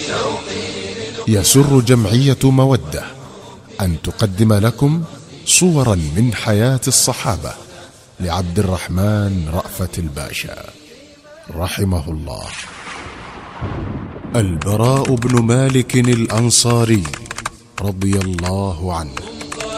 يسر جمعية مودة أن تقدم لكم صورا من حياة الصحابة لعبد الرحمن رأفت الباشا رحمه الله. البراء بن مالك الأنصاري رضي الله عنه